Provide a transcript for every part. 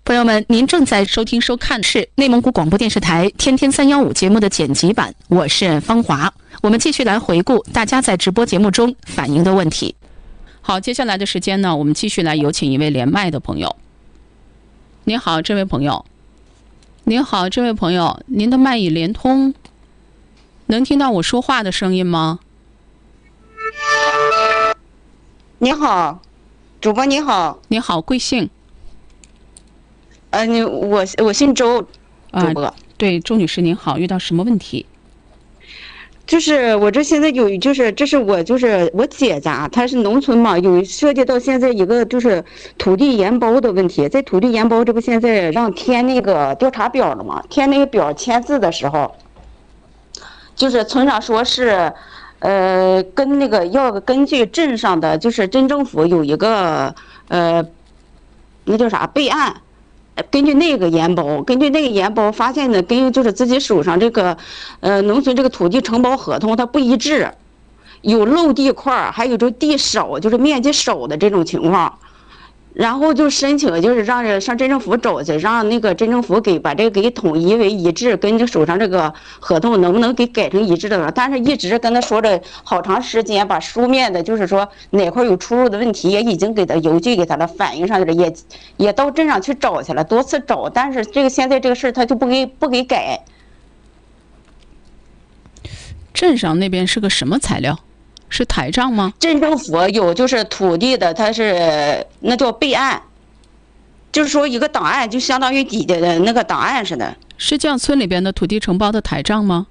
朋友们，您正在收听收看是内蒙古广播电视台天天315节目的剪辑版，我是芳华。我们继续来回顾大家在直播节目中反映的问题。好，接下来的时间呢，我们继续来有请一位连麦的朋友。您好，这位朋友。您好，这位朋友，您的麦已连通，能听到我说话的声音吗？ 你好，主播你好。 你好，贵姓？ 我姓周，主播。 对，周女士您好，遇到什么问题？ 就是我这现在这是我姐家，她是农村嘛，有涉及到现在一个就是土地延包的问题，在土地延包这不现在让填那个调查表了嘛？填那个表签字的时候，就是村上说是，跟那个要根据镇上的就是镇政府有一个那叫啥备案。根据那个延包发现呢，跟就是自己手上这个，农村这个土地承包合同它不一致，有漏地块，还有这地少，就是面积少的这种情况，然后就申请就是让上镇政府找去，让那个镇政府把这个给统一为一致，跟这手上这个合同能不能给改成一致的了？但是一直跟他说了好长时间，把书面的就是说哪块有出入的问题也已经给他邮寄给他了，反映上去了，也到镇上去找去了，多次找，但是这个现在这个事他就不给改。 镇上那边是个什么材料？是台账吗？ 镇政府有就是土地的，它是那叫备案，就是说一个档案，就相当于底下的那个档案似的。 是这样，村里边的土地承包的台账吗？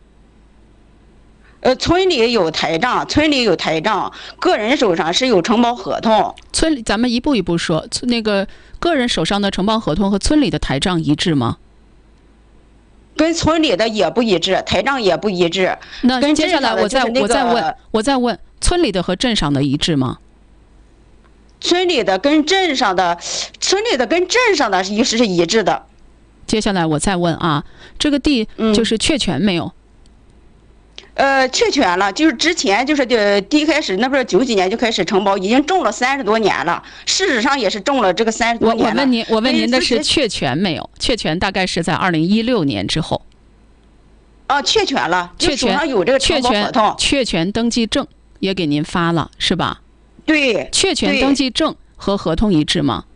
村里有台账，个人手上是有承包合同。 村里咱们一步一步说，那个个人手上的承包合同和村里的台账一致吗？ 跟村里的也不一致，台账也不一致。 那接下来我再问，村里的和镇上的一致吗？ 村里的跟镇上的是一致的。 接下来我再问啊，这个地就是确权没有？ 确权了，就是之前就是第一开始那不是90几年就开始承包，已经种了30多年了，事实上也是种了这个30多年了。 我问您的是确权没有？确权大概是在2016年之后。 确权了，就手上有这个承包合同， 确权登记证也给您发了，是吧？ 对。 确权登记证和合同一致吗？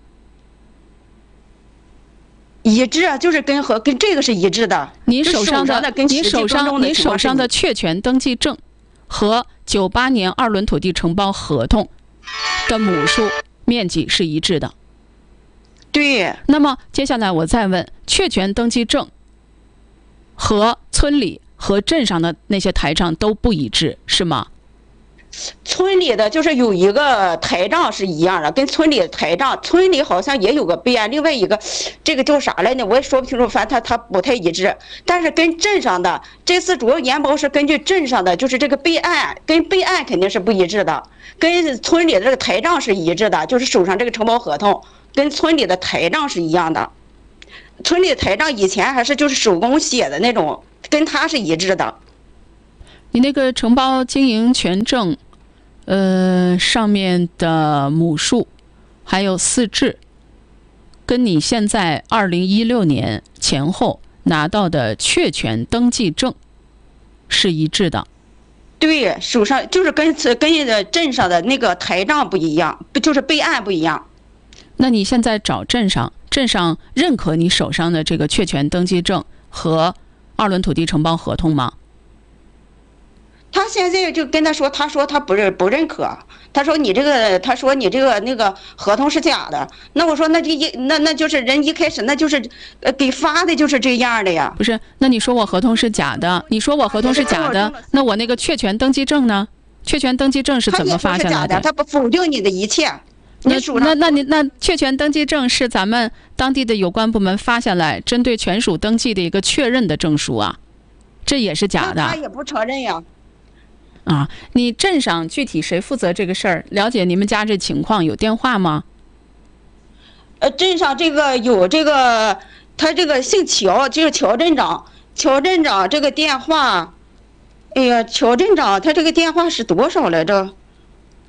一致啊，就是跟这个是一致的。 您手上的确权登记证和98年2轮土地承包合同的亩数面积是一致的。 对。 那么接下来我再问，确权登记证和村里和镇上的那些台账都不一致，是吗？ 村里的就是有一个台账是一样的，跟村里的台账，村里好像也有个备案，另外一个这个叫啥来呢？我也说不清楚，反正它不太一致。但是跟镇上的这次主要延包是根据镇上的，就是这个备案跟备案肯定是不一致的，跟村里的这个台账是一致的，就是手上这个承包合同跟村里的台账是一样的。村里的台账以前还是就是手工写的那种，跟它是一致的。 你那个承包经营权证，上面的亩数，还有四制，跟你现在2016年前后拿到的确权登记证是一致的。 对，手上就是跟镇上的那个台账不一样，就是备案不一样。 那你现在找镇上认可你手上的这个确权登记证和2轮土地承包合同吗？ 他现在就跟他说，他说他不认可，他说你这个那个合同是假的。那我说那就是人一开始那就是给发的就是这样的呀。 不是，那你说我合同是假的，那我那个确权登记证呢？确权登记证是怎么发下来的？ 他不否定你的一切。 那确权登记证是咱们当地的有关部门发下来，针对权属登记的一个确认的证书啊，这也是假的。 他也不承认呀。 啊，你镇上具体谁负责这个事儿？了解你们家这情况有电话吗？ 镇上这个有这个，他这个姓乔，就是乔镇长。乔镇长这个电话，哎呀，乔镇长他这个电话是多少来着？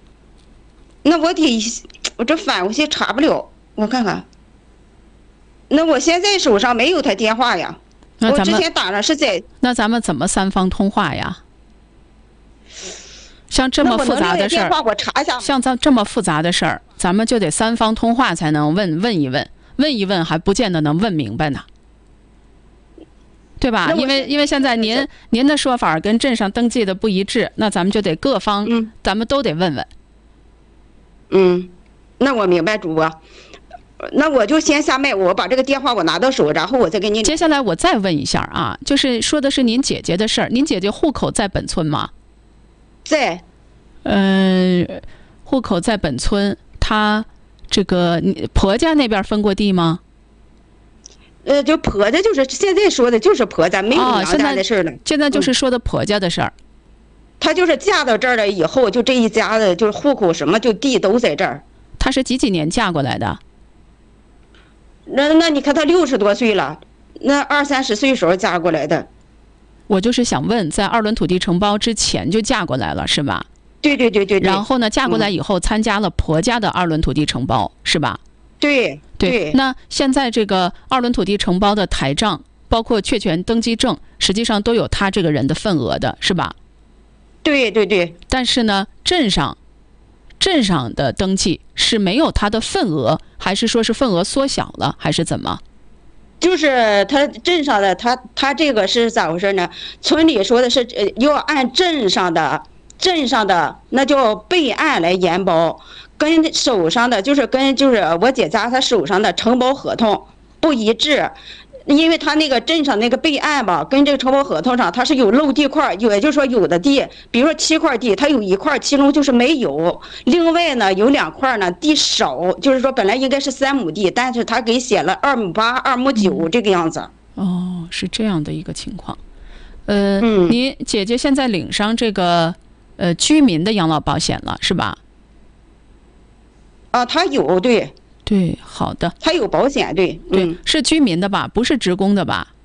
那我这返回去查不了，我看看。 那我现在手上没有他电话呀，我之前打了是在。 那咱们怎么3方通话呀？像这么复杂的事儿， 我查一下。 像这么复杂的事儿，咱们就得3方通话才能问一问，还不见得能问明白呢，对吧？因为现在您的说法跟镇上登记的不一致，那咱们就得各方，咱们都得问问。 那我明白，主播。那我就先下麦，我把这个电话我拿到手，然后我再给您。 接下来我再问一下啊，就是说的是您姐姐的事儿，您姐姐户口在本村吗？ 在。 户口在本村，她这个婆家那边分过地吗？ 就婆家就是现在说的就是婆家，没有娘家的事儿了。 现在就是说的婆家的事儿。 她就是嫁到这儿了以后，就这一家的，就是户口什么就地都在这儿。 她是几年嫁过来的？ 那你看她60多岁了，那20、30岁时候嫁过来的。 我就是想问，在2轮土地承包之前就嫁过来了是吧？ 对。 然后呢，嫁过来以后参加了婆家的2轮土地承包是吧？ 对。 那现在这个2轮土地承包的台账，包括确权登记证，实际上都有他这个人的份额的是吧？ 对。但是呢，镇上的登记是没有他的份额，还是说是份额缩小了，还是怎么？ 就是他镇上的他这个是咋回事呢？村里说的是要按镇上的那叫备案来延包，跟手上的就是我姐家她手上的承包合同不一致。因为他那个镇上那个备案吧，跟这个承包合同上它是有漏地块，也就是说有的地，比如说7块地，它有1块其中就是没有，另外呢有2块呢地少，就是说本来应该是3亩地，但是他给写了2亩8、2亩9这个样子。 是这样的一个情况。你姐姐现在领上这个居民的养老保险了是吧？ 她有。 对，好的。 他有保险，对， 是居民的吧？不是职工的吧？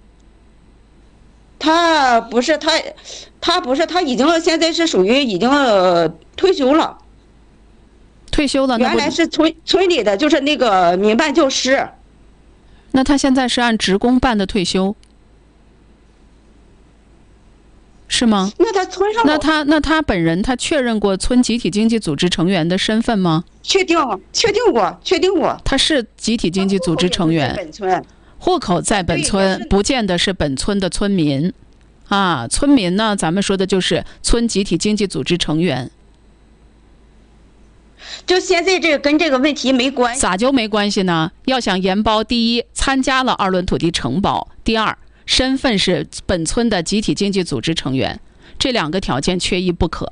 他不是，他不是，他现在是属于已经退休了。 退休了， 原来是村里的，就是那个民办教师。 那他现在是按职工办的退休，是吗？ 那他村上， 那他本人他确认过村集体经济组织成员的身份吗？ 确定过。 他是集体经济组织成员，户口在本村，不见得是本村的村民，村民呢，咱们说的就是村集体经济组织成员。 就现在这个跟这个问题没关系。 咋就没关系呢？要想延包，第一，参加了2轮土地承包；第二，身份是本村的集体经济组织成员，这2个条件缺一不可。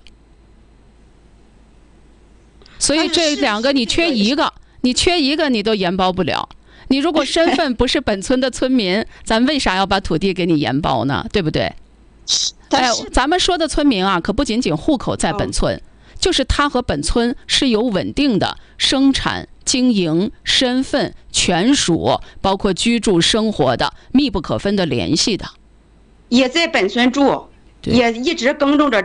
所以这2个你缺一个你都延包不了。你如果身份不是本村的村民，咱为啥要把土地给你延包呢？对不对？咱们说的村民可不仅仅户口在本村，就是他和本村是有稳定的生产、经营、身份、权属，包括居住生活的密不可分的联系的， 也在本村住，也一直耕种着